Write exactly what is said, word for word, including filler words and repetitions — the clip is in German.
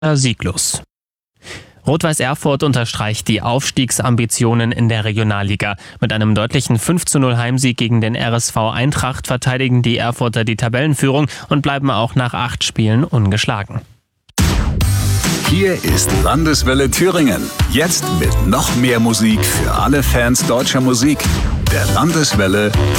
sieglos. Rot-Weiß Erfurt unterstreicht die Aufstiegsambitionen in der Regionalliga. Mit einem deutlichen fünf zu null Heimsieg gegen den R S V Eintracht verteidigen die Erfurter die Tabellenführung und bleiben auch nach acht Spielen ungeschlagen. Hier ist Landeswelle Thüringen. Jetzt mit noch mehr Musik für alle Fans deutscher Musik. Der Landeswelle